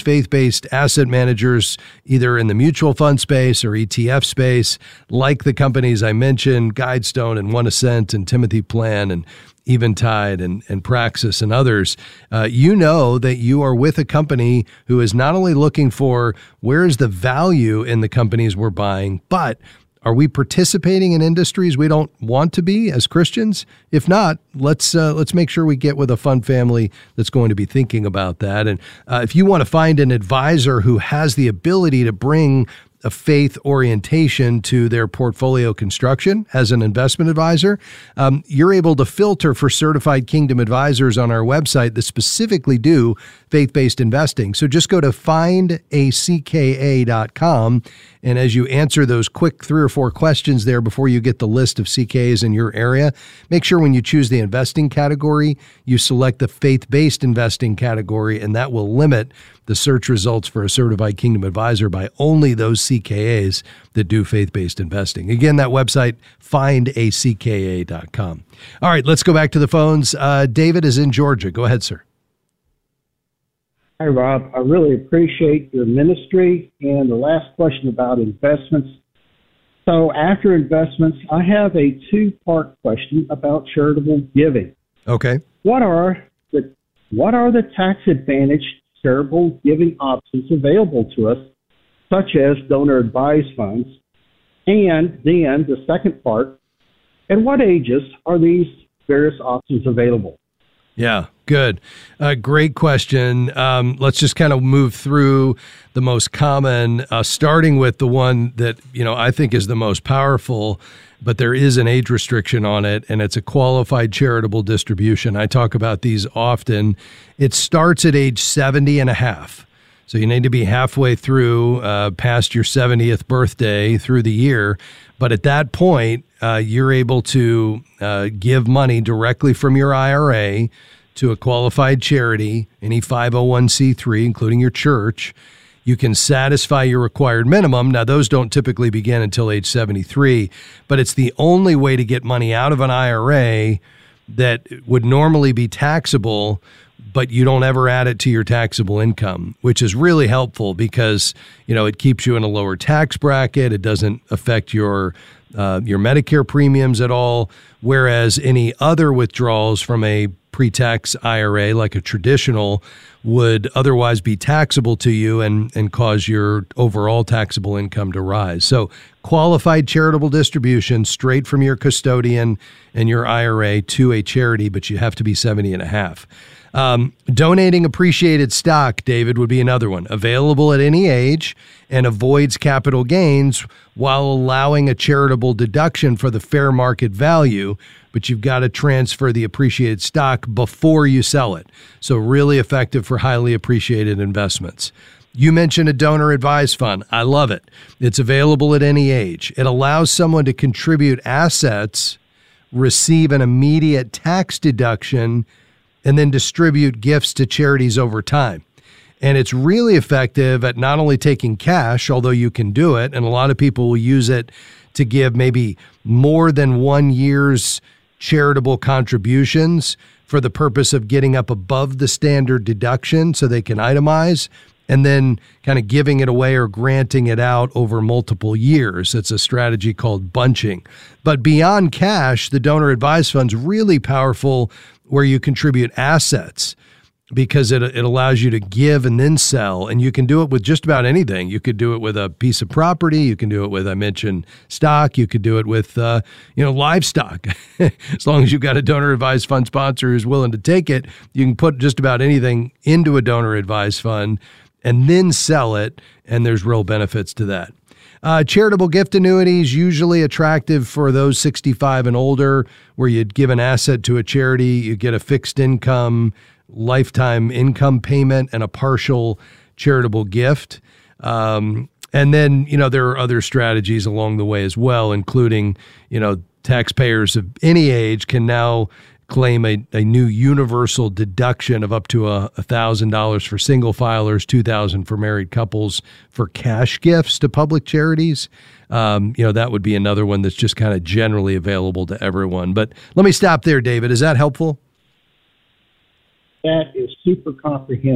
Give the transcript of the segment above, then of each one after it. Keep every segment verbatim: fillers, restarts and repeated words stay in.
faith-based asset managers, either in the mutual fund space or E T F space, like the companies I mentioned, Guidestone and One Ascent and Timothy Plan and Eventide and, and Praxis and others, uh, you know that you are with a company who is not only looking for where is the value in the companies we're buying, but are we participating in industries we don't want to be as Christians? If not, let's uh, let's make sure we get with a fund family that's going to be thinking about that. And uh, if you want to find an advisor who has the ability to bring a faith orientation to their portfolio construction as an investment advisor, um, you're able to filter for certified Kingdom advisors on our website that specifically do faith-based investing. So just go to find a c k a dot com, and as you answer those quick three or four questions there before you get the list of C K As in your area, make sure when you choose the investing category, you select the faith-based investing category, and that will limit the search results for a certified Kingdom advisor by only those C K As that do faith-based investing. Again, that website, find a c k a dot com. All right, let's go back to the phones. Uh, David is in Georgia. Go ahead, sir. Hi, Rob. I really appreciate your ministry. And the last question about investments. So after investments, I have a two-part question about charitable giving. Okay. What are the what are the tax-advantaged charitable giving options available to us, such as donor-advised funds? And then the second part, at what ages are these various options available? Yeah, good. Uh, great question. Um, let's just kind of move through the most common, uh, starting with the one that, you know, I think is the most powerful, but there is an age restriction on it, and it's a qualified charitable distribution. I talk about these often. It starts at age seventy and a half. So you need to be halfway through, uh, past your seventieth birthday through the year. But at that point, uh, you're able to uh, give money directly from your I R A to a qualified charity, any five oh one c three, including your church. You can satisfy your required minimum. Now, those don't typically begin until age seventy-three, but it's the only way to get money out of an I R A that would normally be taxable, but you don't ever add it to your taxable income, which is really helpful because, you know, it keeps you in a lower tax bracket. It doesn't affect your uh, your Medicare premiums at all, whereas any other withdrawals from a pre-tax I R A, like a traditional, would otherwise be taxable to you and, and cause your overall taxable income to rise. So qualified charitable distribution straight from your custodian and your I R A to a charity, but you have to be seventy and a half. Um, donating appreciated stock, David, would be another one. Available at any age and avoids capital gains while allowing a charitable deduction for the fair market value, but you've got to transfer the appreciated stock before you sell it. So really effective for highly appreciated investments. You mentioned a donor advised fund. I love it. It's available at any age. It allows someone to contribute assets, receive an immediate tax deduction, and then distribute gifts to charities over time. And it's really effective at not only taking cash, although you can do it, and a lot of people will use it to give maybe more than one year's charitable contributions for the purpose of getting up above the standard deduction so they can itemize, and then kind of giving it away or granting it out over multiple years. It's a strategy called bunching. But beyond cash, the donor advised fund's really powerful where you contribute assets because it it allows you to give and then sell, and you can do it with just about anything. You could do it with a piece of property. You can do it with, I mentioned, stock. You could do it with, uh, you know, livestock. As long as you've got a donor advised fund sponsor who's willing to take it, you can put just about anything into a donor advised fund and then sell it, and there's real benefits to that. Uh, charitable gift annuities, usually attractive for those sixty-five and older, where you'd give an asset to a charity, you get a fixed income, lifetime income payment, and a partial charitable gift. Um, and then, you know, there are other strategies along the way as well, including, you know, taxpayers of any age can now claim a, a new universal deduction of up to a one thousand dollars for single filers, two thousand dollars for married couples for cash gifts to public charities. Um, you know, that would be another one that's just kind of generally available to everyone. But let me stop there, David. Is that helpful? That is super comprehensive.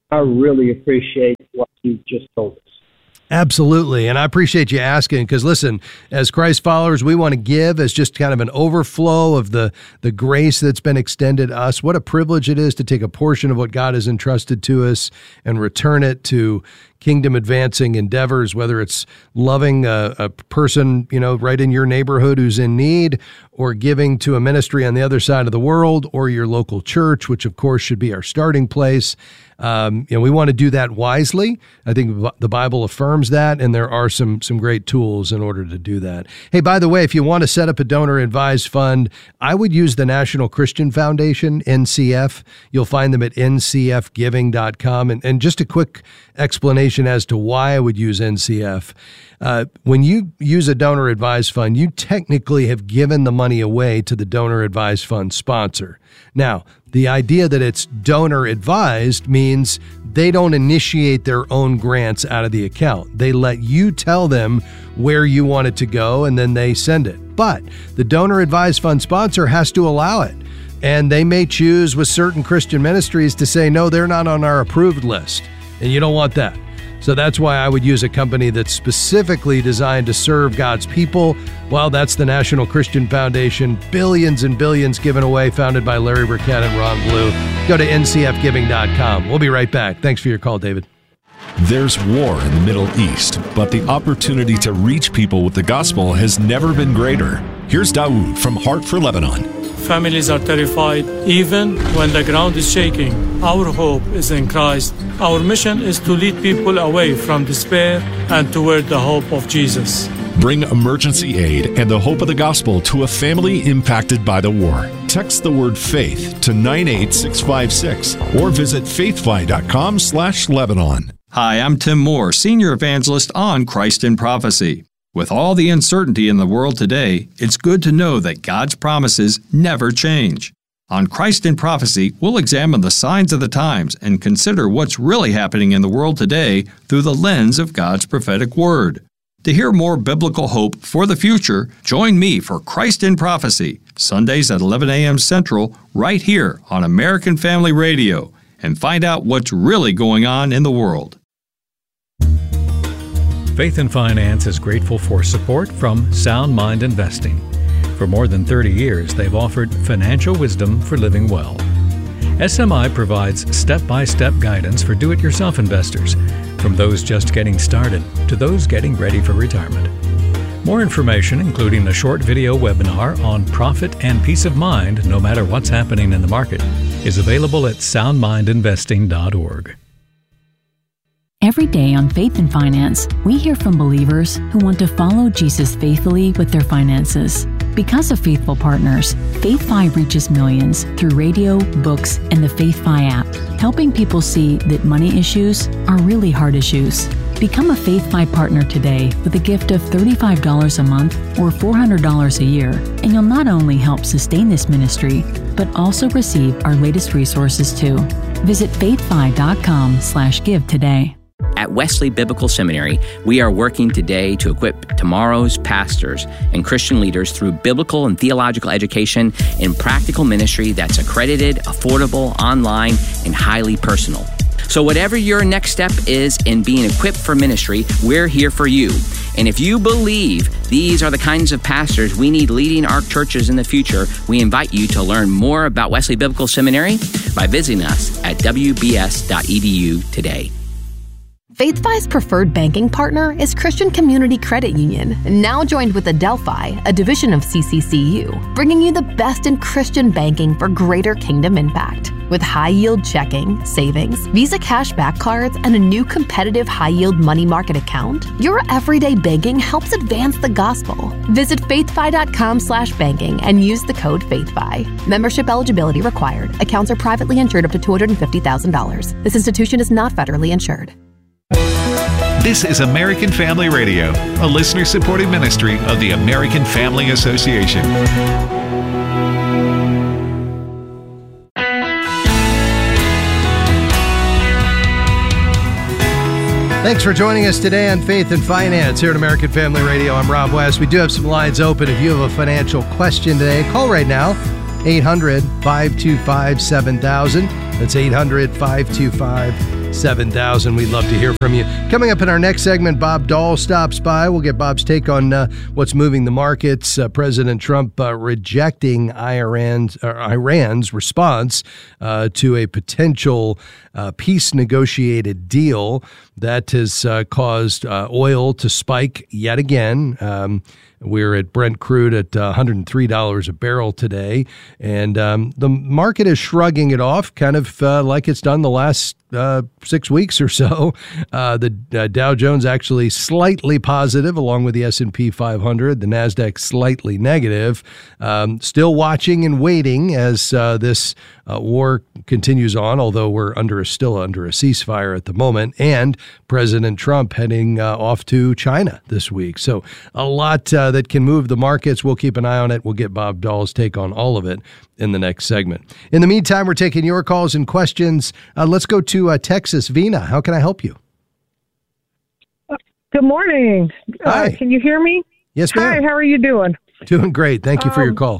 I really appreciate what you just told us. Absolutely. And I appreciate you asking because, listen, as Christ followers, we want to give as just kind of an overflow of the, the grace that's been extended to us. What a privilege it is to take a portion of what God has entrusted to us and return it to kingdom advancing endeavors, whether it's loving a, a person, you know, right in your neighborhood who's in need, or giving to a ministry on the other side of the world, or your local church, which of course should be our starting place. Um, you know, we want to do that wisely. I think the Bible affirms that, and there are some some great tools in order to do that. Hey, by the way, if you want to set up a donor-advised fund, I would use the National Christian Foundation, N C F. You'll find them at N C F giving dot com. And, and just a quick explanation as to why I would use N C F. Uh, when you use a donor-advised fund, you technically have given the money away to the donor-advised fund sponsor. Now, the idea that it's donor-advised means they don't initiate their own grants out of the account. They let you tell them where you want it to go, and then they send it. But the donor-advised fund sponsor has to allow it. And they may choose with certain Christian ministries to say, no, they're not on our approved list. And you don't want that. So that's why I would use a company that's specifically designed to serve God's people. Well, that's the National Christian Foundation. Billions and billions given away, founded by Larry Burkett and Ron Blue. Go to N C F giving dot com. We'll be right back. Thanks for your call, David. There's war in the Middle East, but the opportunity to reach people with the gospel has never been greater. Here's Dawood from Heart for Lebanon. Families are terrified, even when the ground is shaking. Our hope is in Christ. Our mission is to lead people away from despair and toward the hope of Jesus. Bring emergency aid and the hope of the gospel to a family impacted by the war. Text the word faith to nine eight six five six or visit faithfi.com slash Lebanon. Hi, I'm Tim Moore, Senior Evangelist on Christ in Prophecy. With all the uncertainty in the world today, it's good to know that God's promises never change. On Christ in Prophecy, we'll examine the signs of the times and consider what's really happening in the world today through the lens of God's prophetic word. To hear more biblical hope for the future, join me for Christ in Prophecy, Sundays at eleven a.m. Central, right here on American Family Radio, and find out what's really going on in the world. Faith and Finance is grateful for support from Sound Mind Investing. For more than thirty years, they've offered financial wisdom for living well. S M I provides step-by-step guidance for do-it-yourself investors, from those just getting started to those getting ready for retirement. More information, including a short video webinar on profit and peace of mind no matter what's happening in the market, is available at sound mind investing dot org. Every day on Faith and Finance, we hear from believers who want to follow Jesus faithfully with their finances. Because of faithful partners, FaithFi reaches millions through radio, books, and the FaithFi app, helping people see that money issues are really hard issues. Become a FaithFi partner today with a gift of thirty-five dollars a month or four hundred dollars a year, and you'll not only help sustain this ministry, but also receive our latest resources too. Visit faithfi.com slash give today. At Wesley Biblical Seminary, we are working today to equip tomorrow's pastors and Christian leaders through biblical and theological education in practical ministry that's accredited, affordable, online, and highly personal. So whatever your next step is in being equipped for ministry, we're here for you. And if you believe these are the kinds of pastors we need leading our churches in the future, we invite you to learn more about Wesley Biblical Seminary by visiting us at w b s dot e d u today. FaithFi's preferred banking partner is Christian Community Credit Union, now joined with Adelphi, a division of C C C U, bringing you the best in Christian banking for greater kingdom impact. With high-yield checking, savings, Visa cashback cards, and a new competitive high-yield money market account, your everyday banking helps advance the gospel. Visit faithfi.com slash banking and use the code FaithFi. Membership eligibility required. Accounts are privately insured up to two hundred fifty thousand dollars. This institution is not federally insured. This is American Family Radio, a listener-supported ministry of the American Family Association. Thanks for joining us today on Faith and Finance here at American Family Radio. I'm Rob West. We do have some lines open. If you have a financial question today, call right now, eight hundred, five two five, seven thousand. That's eight hundred, five two five, seven thousand. We'd love to hear from you. Coming up in our next segment, Bob Dahl stops by. We'll get Bob's take on uh, what's moving the markets. Uh, President Trump uh, rejecting Iran's, uh, Iran's response uh, to a potential uh, peace negotiated deal that has uh, caused uh, oil to spike yet again. Um, We're at Brent crude at uh, one hundred three dollars a barrel today, and um, the market is shrugging it off, kind of uh, like it's done the last uh, six weeks or so. Uh, the uh, Dow Jones actually slightly positive, along with the S and P five hundred. The Nasdaq slightly negative. Um, still watching and waiting as uh, this uh, war continues on, although we're under a, still under a ceasefire at the moment, and President Trump heading uh, off to China this week. So a lot uh, that can move the markets. We'll keep an eye on it. We'll get Bob Dahl's take on all of it in the next segment. In the meantime, we're taking your calls and questions. Uh, let's go to uh, Texas. Vina, how can I help you? Good morning. Hi. Uh, can you hear me? Yes, ma'am. Hi, how are you doing? Doing great. Thank you for um, your call.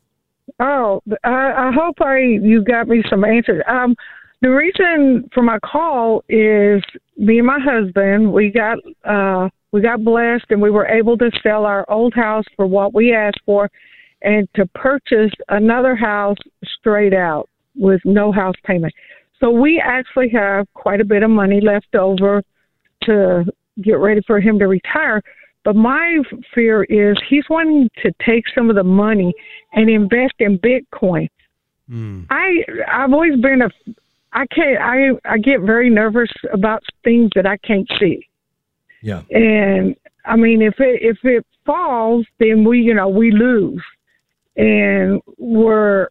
Oh, I, I hope I you got me some answers. Um, the reason for my call is me and my husband, we got uh, we got blessed and we were able to sell our old house for what we asked for and to purchase another house straight out with no house payment. So we actually have quite a bit of money left over to get ready for him to retire. But my fear is he's wanting to take some of the money and invest in Bitcoin. Mm. I I've always been a I can't I I get very nervous about things that I can't see. Yeah. And I mean if it if it falls, then we you know we lose. And we're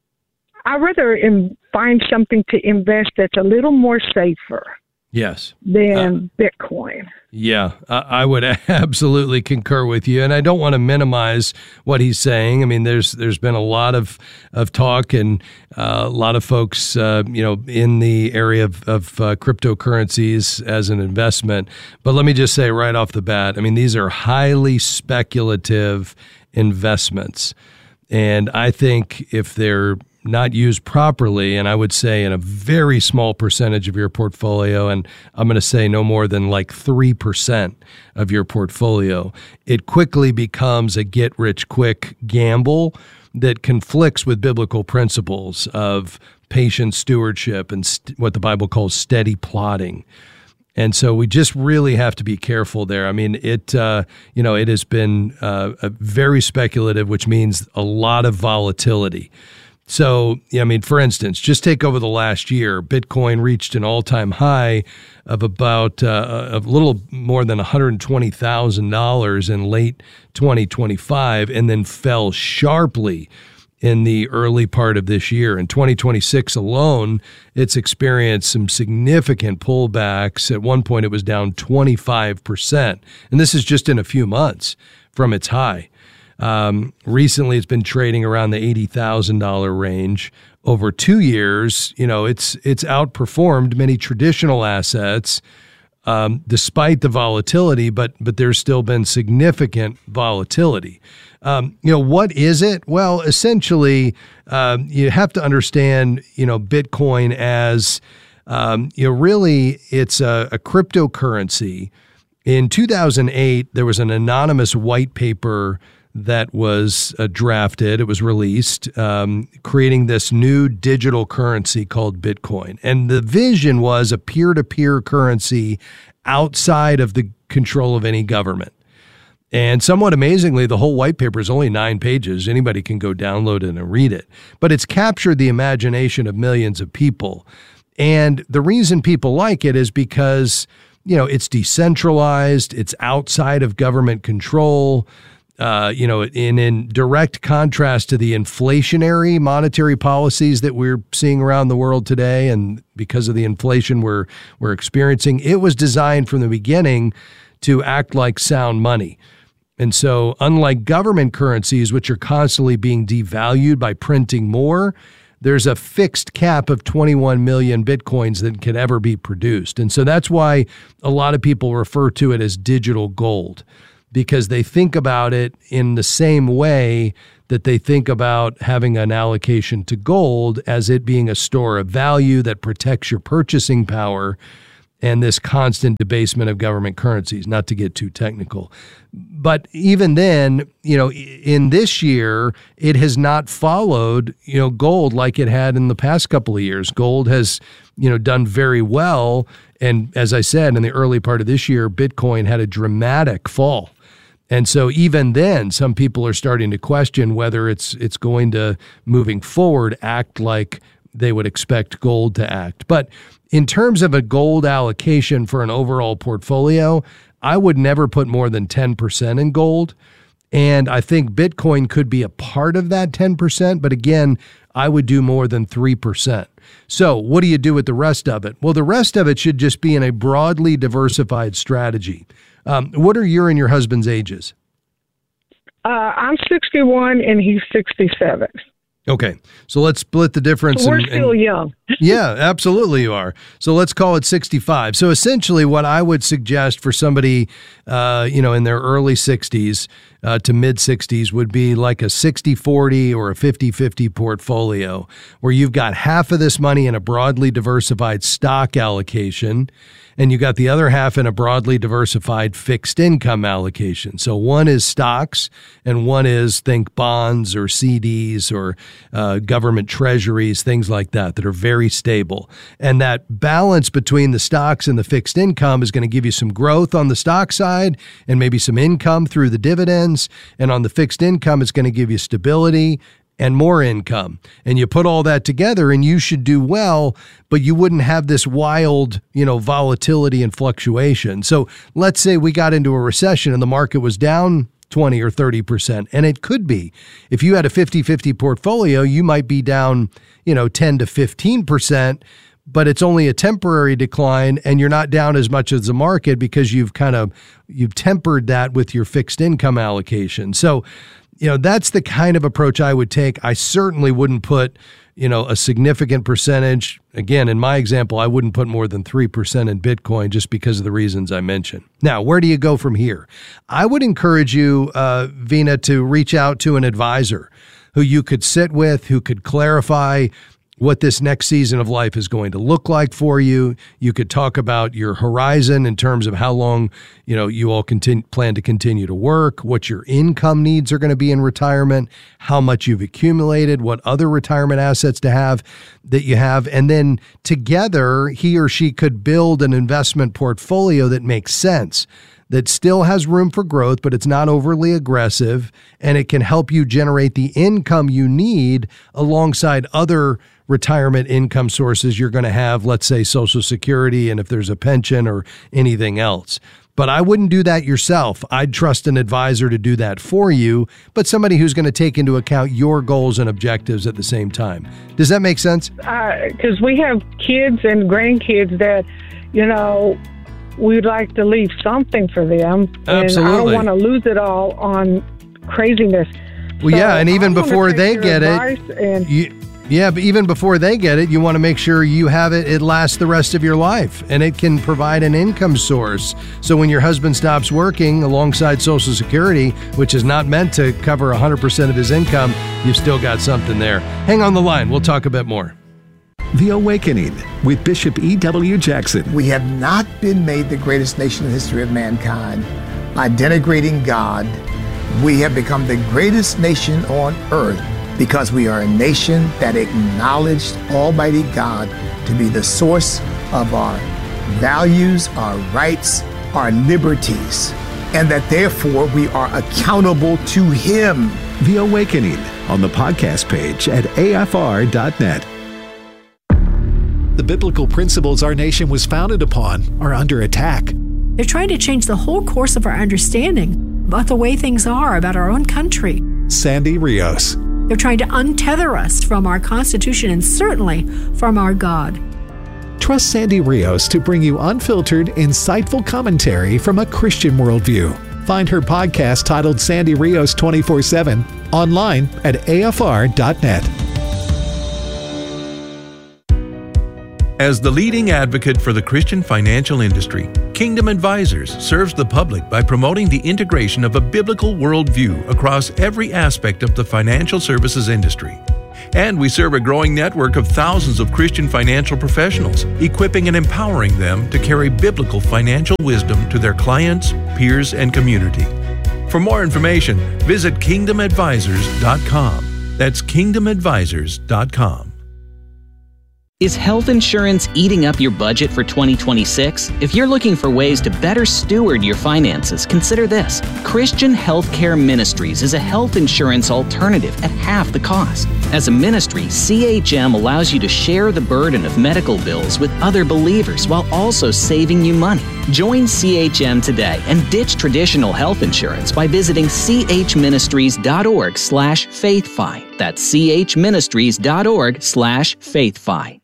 I'd rather in, find something to invest that's a little more safer. Yes. Than uh, Bitcoin. Yeah, I would absolutely concur with you, and I don't want to minimize what he's saying. I mean, there's there's been a lot of, of talk and uh, a lot of folks, uh, you know, in the area of, of uh, cryptocurrencies as an investment. But let me just say right off the bat, I mean, these are highly speculative investments, and I think if they're not used properly, and I would say in a very small percentage of your portfolio, and I'm going to say no more than like three percent of your portfolio, it quickly becomes a get-rich-quick gamble that conflicts with biblical principles of patient stewardship and st- what the Bible calls steady plotting. And so we just really have to be careful there. I mean, it uh, you know, it has been uh, a very speculative, which means a lot of volatility. So, I mean, for instance, just take over the last year, Bitcoin reached an all-time high of about uh, a little more than one hundred twenty thousand dollars in late twenty twenty-five and then fell sharply in the early part of this year. In twenty twenty-six alone, it's experienced some significant pullbacks. At one point, it was down twenty-five percent. And this is just in a few months from its high. Um, recently, it's been trading around the eighty thousand dollars range. Over two years, you know, it's it's outperformed many traditional assets um, despite the volatility, but but there's still been significant volatility. Um, you know, what is it? Well, essentially, um, you have to understand, you know, Bitcoin as, um, you know, really it's a, a cryptocurrency. In two thousand eight, there was an anonymous white paper that was uh, drafted. It was released, um, creating this new digital currency called Bitcoin. And the vision was a peer-to-peer currency outside of the control of any government. And somewhat amazingly, the whole white paper is only nine pages. Anybody can go download it and read it. But it's captured the imagination of millions of people. And the reason people like it is because, you know, it's decentralized, it's outside of government control. Uh, you know, in, in direct contrast to the inflationary monetary policies that we're seeing around the world today, and because of the inflation we're we're experiencing, it was designed from the beginning to act like sound money. And so, unlike government currencies, which are constantly being devalued by printing more, there's a fixed cap of twenty-one million Bitcoins that can ever be produced. And so that's why a lot of people refer to it as digital gold. because they think about it in the same way that they think about having an allocation to gold as it being a store of value that protects your purchasing power and this constant debasement of government currencies, not to get too technical. But even then, you know, in this year, it has not followed, you know, gold like it had in the past couple of years. Gold has, you know, done very well. And as I said, in the early part of this year, Bitcoin had a dramatic fall. And so even then, some people are starting to question whether it's it's going to, moving forward, act like they would expect gold to act. But in terms of a gold allocation for an overall portfolio, I would never put more than ten percent in gold. And I think Bitcoin could be a part of that ten percent. But again, I would do more than three percent. So what do you do with the rest of it? Well, the rest of it should just be in a broadly diversified strategy. Um, what are your and your husband's ages? Uh, I'm sixty-one and he's sixty-seven. Okay, so let's split the difference. So we're and, still and, young. Yeah, absolutely you are. So let's call it sixty-five. So essentially what I would suggest for somebody, uh, you know, in their early sixties uh, to mid sixties would be like a sixty forty or a fifty fifty portfolio where you've got half of this money in a broadly diversified stock allocation and you got the other half in a broadly diversified fixed income allocation. So one is stocks and one is, think bonds or C Ds or uh, government treasuries, things like that, that are very stable. And that balance between the stocks and the fixed income is going to give you some growth on the stock side and maybe some income through the dividends. And on the fixed income, it's going to give you stability and more income. And you put all that together and you should do well, but you wouldn't have this wild, you know, volatility and fluctuation. So let's say we got into a recession and the market was down twenty or thirty percent, and it could be. If you had a fifty fifty portfolio, you might be down, you know, ten to fifteen percent, but it's only a temporary decline and you're not down as much as the market because you've kind of, you've tempered that with your fixed income allocation. So, you know, that's the kind of approach I would take. I certainly wouldn't put, you know, a significant percentage. Again, in my example, I wouldn't put more than three percent in Bitcoin just because of the reasons I mentioned. Now, where do you go from here? I would encourage you, uh, Vina, to reach out to an advisor who you could sit with, who could clarify what this next season of life is going to look like for you. You could talk about your horizon in terms of how long, you know, you all continue, plan to continue to work, what your income needs are going to be in retirement, how much you've accumulated, what other retirement assets to have that you have. And then together, he or she could build an investment portfolio that makes sense, that still has room for growth, but it's not overly aggressive, and it can help you generate the income you need alongside other retirement income sources you're going to have, let's say Social Security, and if there's a pension or anything else. But I wouldn't do that yourself. I'd trust an advisor to do that for you, but somebody who's going to take into account your goals and objectives at the same time. Does that make sense? Because uh, we have kids and grandkids that, you know, we'd like to leave something for them. Absolutely. And I don't want to lose it all on craziness. Well, so yeah, and even before they get it, and you, yeah, but even before they get it, you want to make sure you have it, it lasts the rest of your life, and it can provide an income source. So when your husband stops working alongside Social Security, which is not meant to cover one hundred percent of his income, you've still got something there. Hang on the line. We'll talk a bit more. The Awakening with Bishop E W Jackson. We have not been made the greatest nation in the history of mankind by denigrating God. We have become the greatest nation on earth because we are a nation that acknowledged Almighty God to be the source of our values, our rights, our liberties, and that therefore we are accountable to Him. The Awakening on the podcast page at A F R dot net. The biblical principles our nation was founded upon are under attack. They're trying to change the whole course of our understanding about the way things are about our own country. Sandy Rios. They're trying to untether us from our Constitution and certainly from our God. Trust Sandy Rios to bring you unfiltered, insightful commentary from a Christian worldview. Find her podcast titled Sandy Rios twenty-four seven online at A F R dot net. As the leading advocate for the Christian financial industry, Kingdom Advisors serves the public by promoting the integration of a biblical worldview across every aspect of the financial services industry. And we serve a growing network of thousands of Christian financial professionals, equipping and empowering them to carry biblical financial wisdom to their clients, peers, and community. For more information, visit kingdom advisors dot com. That's kingdom advisors dot com. Is health insurance eating up your budget for twenty twenty-six? If you're looking for ways to better steward your finances, consider this. Christian Healthcare Ministries is a health insurance alternative at half the cost. As a ministry, C H M allows you to share the burden of medical bills with other believers while also saving you money. Join C H M today and ditch traditional health insurance by visiting chministries.org slash faithfi. That's chministries.org slash faithfi.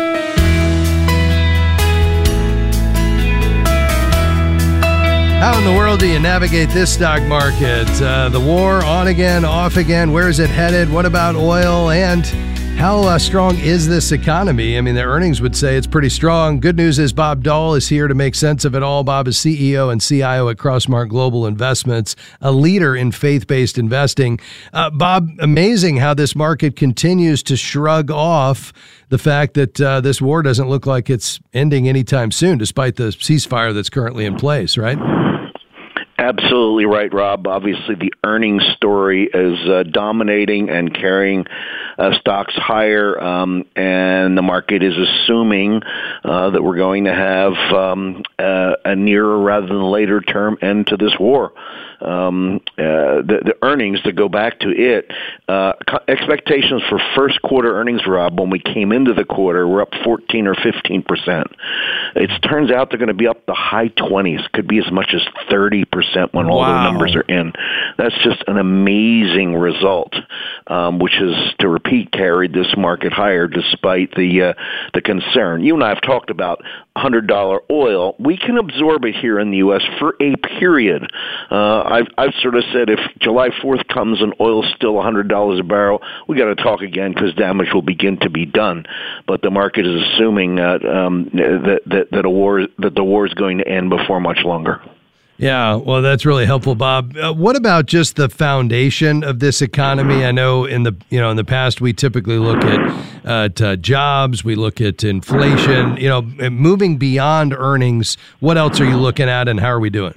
How in the world do you navigate this stock market? Uh, the war on again, off again. Where is it headed? What about oil? And how uh, strong is this economy? I mean, the earnings would say it's pretty strong. Good news is Bob Dahl is here to make sense of it all. Bob is C E O and C I O at Crossmark Global Investments, a leader in faith-based investing. Uh, Bob, amazing how this market continues to shrug off the fact that uh, this war doesn't look like it's ending anytime soon, despite the ceasefire that's currently in place, right? Absolutely right, Rob. Obviously, the earnings story is uh, dominating and carrying uh, stocks higher, um, and the market is assuming uh, that we're going to have um, uh, a nearer rather than later term end to this war. Um, uh, the, the earnings, to go back to it, uh, expectations for first quarter earnings, Rob, when we came into the quarter, were up fourteen or fifteen percent. It turns out they're going to be up the high twenties, could be as much as thirty percent when all Wow. the numbers are in. That's just an amazing result, um, which is, to repeat, carried this market higher despite the uh, the concern. You and I have talked about one hundred dollars oil. We can absorb it here in the U S for a period. Uh, I've, I've sort of said if July fourth comes and oil's still one hundred dollars a barrel, we got to talk again because damage will begin to be done. But the market is assuming that um, that, that that a war that the war is going to end before much longer. Yeah, well, that's really helpful, Bob. Uh, what about just the foundation of this economy? I know in the you know in the past we typically look at at uh, jobs, we look at inflation. You know, moving beyond earnings, what else are you looking at, and how are we doing?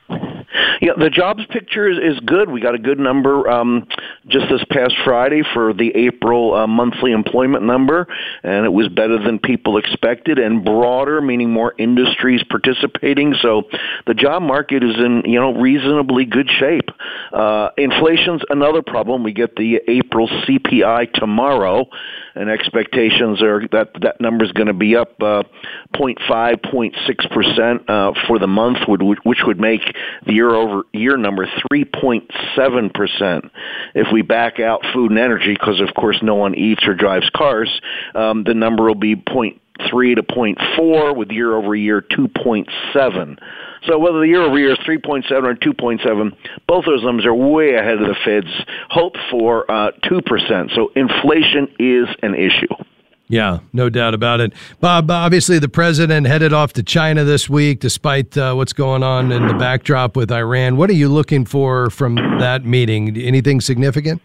Yeah, the jobs picture is, is good. We got a good number um, just this past Friday for the April uh, monthly employment number, and it was better than people expected and broader, meaning more industries participating. So the job market is in, you know, reasonably good shape. Uh, inflation's another problem. We get the April C P I tomorrow, and expectations are that that number is going to be up uh, zero point five, zero point six percent uh, for the month, which would make the year-over-year number three point seven percent. If we back out food and energy, because, of course, no one eats or drives cars, um, the number will be zero point three to zero point four, with year-over-year two point seven. So whether the year-over-year is three point seven or two point seven, both those numbers are way ahead of the Fed's hope for uh, two percent. So inflation is an issue. Yeah, no doubt about it. Bob, obviously the president headed off to China this week, despite uh, what's going on in the backdrop with Iran. What are you looking for from that meeting? Anything significant?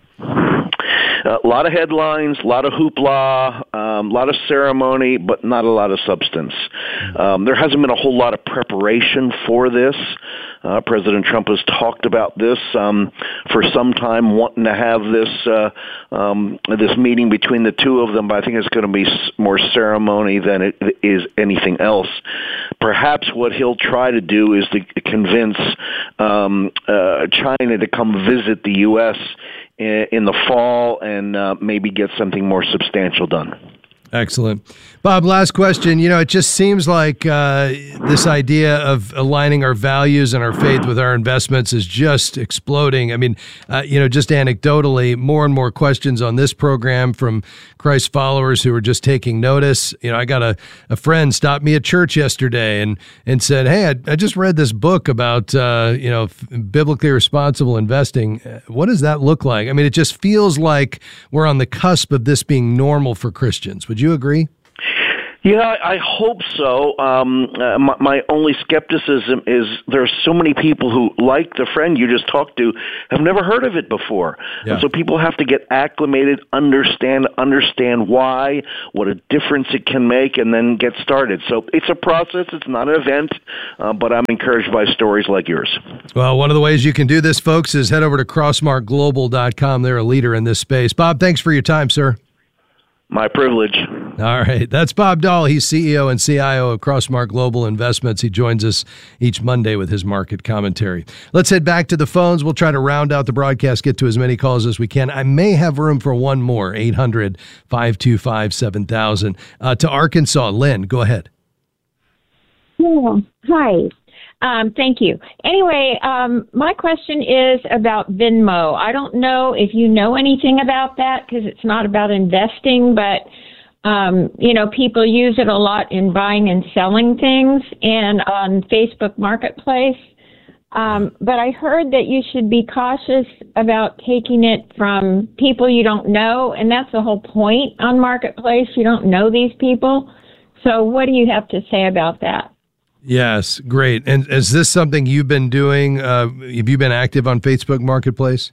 A lot of headlines, a lot of hoopla, a um, lot of ceremony, but not a lot of substance. Um, there hasn't been a whole lot of preparation for this. Uh, President Trump has talked about this um, for some time, wanting to have this uh, um, this meeting between the two of them, but I think it's going to be more ceremony than it is anything else. Perhaps what he'll try to do is to convince um, uh, China to come visit the U S in the fall and uh, maybe get something more substantial done. Excellent. Bob, last question. You know, it just seems like uh, this idea of aligning our values and our faith with our investments is just exploding. I mean, uh, you know, just anecdotally, more and more questions on this program from Christ followers who are just taking notice. You know, I got a, a friend stopped me at church yesterday and, and said, hey, I, I just read this book about, uh, you know, f- biblically responsible investing. What does that look like? I mean, it just feels like we're on the cusp of this being normal for Christians. Would you agree? Yeah, I hope so. Um, uh, my, my only skepticism is there's so many people who, like the friend you just talked to, have never heard of it before. Yeah. And so people have to get acclimated, understand, understand why, what a difference it can make, and then get started. So it's a process. It's not an event, uh, but I'm encouraged by stories like yours. Well, one of the ways you can do this, folks, is head over to crossmark global dot com. They're a leader in this space. Bob, thanks for your time, sir. My privilege. All right. That's Bob Dahl. He's C E O and C I O of Crossmark Global Investments. He joins us each Monday with his market commentary. Let's head back to the phones. We'll try to round out the broadcast, get to as many calls as we can. I may have room for one more, eight hundred, five two five, seven thousand. Uh, to Arkansas, Lynn, go ahead. Yeah. Hi. Um, thank you. Anyway, um, my question is about Venmo. I don't know if you know anything about that because it's not about investing, but, um, you know, people use it a lot in buying and selling things and on Facebook Marketplace. Um, but I heard that you should be cautious about taking it from people you don't know, and that's the whole point on Marketplace. You don't know these people. So what do you have to say about that? Yes, great. And is this something you've been doing? Uh, have you been active on Facebook Marketplace?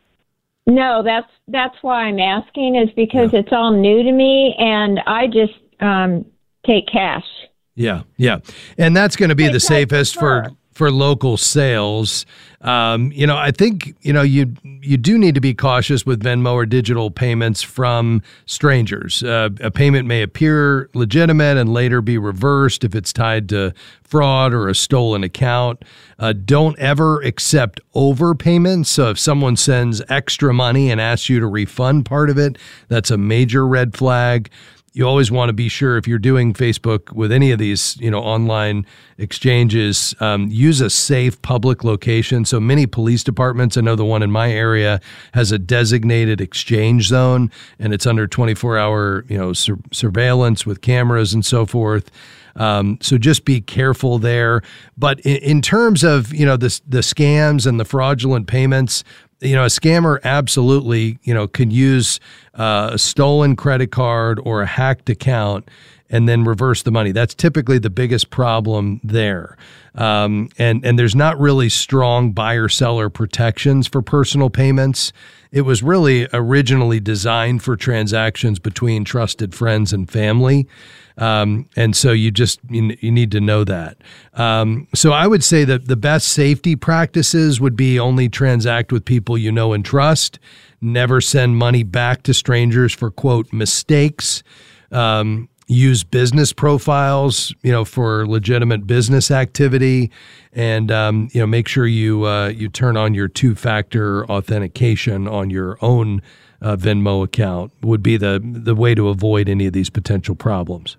No, that's that's why I'm asking, is because yeah. it's all new to me, and I just um, take cash. Yeah, yeah. And that's going to be the safest for, for local sales. Um, you know, I think, you know, you you do need to be cautious with Venmo or digital payments from strangers. Uh, a payment may appear legitimate and later be reversed if it's tied to fraud or a stolen account. Uh, don't ever accept overpayments. So if someone sends extra money and asks you to refund part of it, that's a major red flag. You always want to be sure if you're doing Facebook with any of these, you know, online exchanges, um, use a safe public location. So many police departments, I know the one in my area has a designated exchange zone, and it's under twenty-four hour, you know, sur- surveillance with cameras and so forth. Um, so just be careful there. But in, in terms of, you know, the, the scams and the fraudulent payments, you know, a scammer absolutely, you know, can use uh, a stolen credit card or a hacked account and then reverse the money. That's typically the biggest problem there. Um, and, and there's not really strong buyer-seller protections for personal payments. It was really originally designed for transactions between trusted friends and family. Um, and so you just, you, you need to know that. Um, so I would say that the best safety practices would be only transact with people you know and trust, never send money back to strangers for, quote, mistakes, um, use business profiles, you know, for legitimate business activity, and, um, you know, make sure you, uh, you turn on your two-factor authentication on your own uh, Venmo account would be the, the way to avoid any of these potential problems.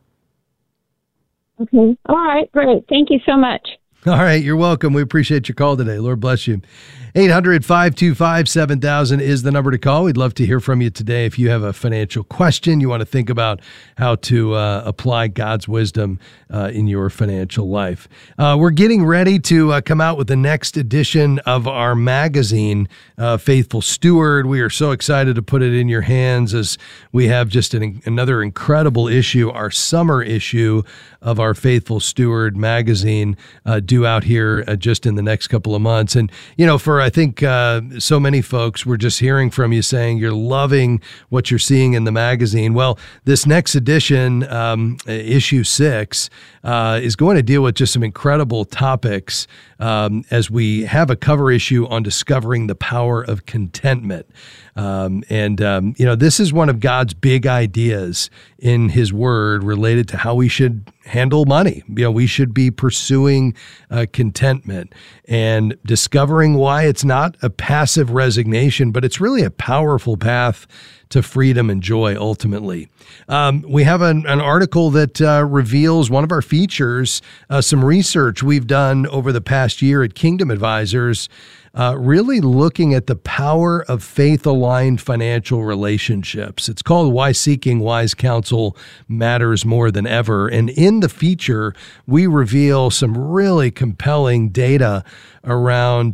Okay. All right. Great. Thank you so much. All right. You're welcome. We appreciate your call today. Lord bless you. eight hundred, five two five, seven thousand is the number to call. We'd love to hear from you today. If you have a financial question, you want to think about how to uh, apply God's wisdom uh, in your financial life. Uh, we're getting ready to uh, come out with the next edition of our magazine, uh, Faithful Steward. We are so excited to put it in your hands as we have just an, another incredible issue, our summer issue of our Faithful Steward magazine uh, due out here uh, just in the next couple of months. And, you know, for I think uh, so many folks, we're just hearing from you saying you're loving what you're seeing in the magazine. Well, this next edition, um, issue six, uh, is going to deal with just some incredible topics um, as we have a cover issue on discovering the power of contentment. Um, and, um, you know, this is one of God's big ideas in his word related to how we should handle money. You know, we should be pursuing uh, contentment and discovering why it's not a passive resignation, but it's really a powerful path to freedom and joy ultimately. Um, we have an, an article that uh, reveals one of our features, uh, some research we've done over the past year at Kingdom Advisors, uh, really looking at the power of faith-aligned financial relationships. It's called Why Seeking Wise Counsel Matters More Than Ever. And in the feature, we reveal some really compelling data around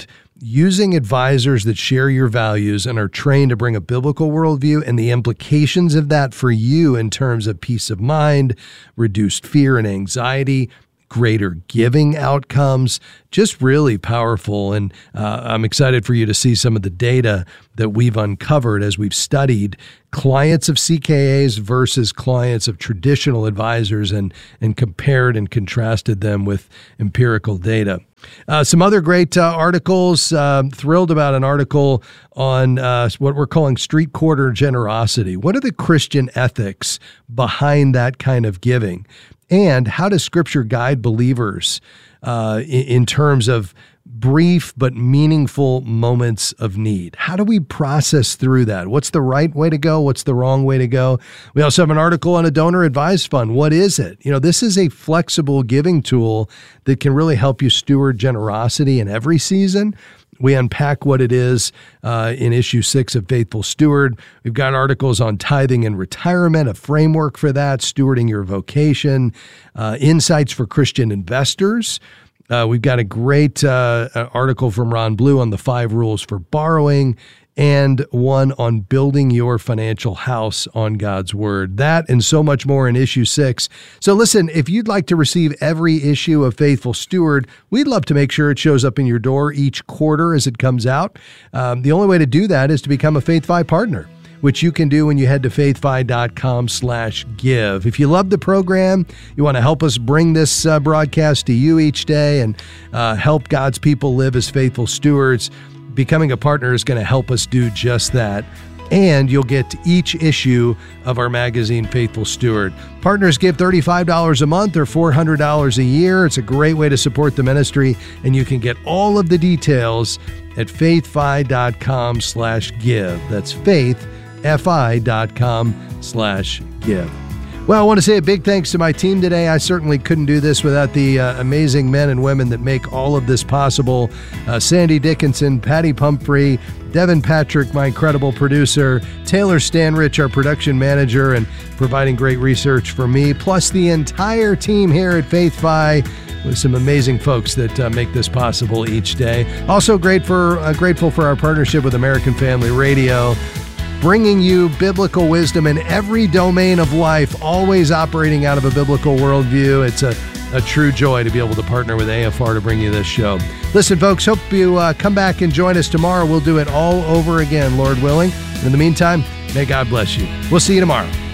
using advisors that share your values and are trained to bring a biblical worldview and the implications of that for you in terms of peace of mind, reduced fear and anxiety, greater giving outcomes, just really powerful. And uh, I'm excited for you to see some of the data that we've uncovered as we've studied clients of C K As versus clients of traditional advisors and, and compared and contrasted them with empirical data. Uh, some other great uh, articles. Uh, thrilled about an article on uh, what we're calling street corner generosity. What are the Christian ethics behind that kind of giving? And how does Scripture guide believers uh, in, in terms of brief but meaningful moments of need? How do we process through that? What's the right way to go? What's the wrong way to go? We also have an article on a donor advised fund. What is it? You know, this is a flexible giving tool that can really help you steward generosity in every season. We unpack what it is uh, in issue six of Faithful Steward. We've got articles on tithing and retirement, a framework for that, stewarding your vocation, uh, insights for Christian investors. Uh, we've got a great uh, article from Ron Blue on the five rules for borrowing, and one on building your financial house on God's Word. That and so much more in issue six. So listen, if you'd like to receive every issue of Faithful Steward, we'd love to make sure it shows up in your door each quarter as it comes out. Um, the only way to do that is to become a FaithFi partner, which you can do when you head to faithfi.com slash give. If you love the program, you want to help us bring this uh, broadcast to you each day and uh, help God's people live as faithful stewards, becoming a partner is going to help us do just that. And you'll get each issue of our magazine, Faithful Steward. Partners give thirty-five dollars a month or four hundred dollars a year. It's a great way to support the ministry, and you can get all of the details at faithfi.com slash give. That's faithfi.com slash give. Well, I want to say a big thanks to my team today. I certainly couldn't do this without the uh, amazing men and women that make all of this possible. Uh, Sandy Dickinson, Patty Pumphrey, Devin Patrick, my incredible producer, Taylor Stanrich, our production manager, and providing great research for me, plus the entire team here at FaithFi with some amazing folks that uh, make this possible each day. Also great for, uh, grateful for our partnership with American Family Radio, bringing you biblical wisdom in every domain of life, always operating out of a biblical worldview. It's a, a true joy to be able to partner with A F R to bring you this show. Listen, folks, hope you uh, come back and join us tomorrow. We'll do it all over again, Lord willing. In the meantime, may God bless you. We'll see you tomorrow.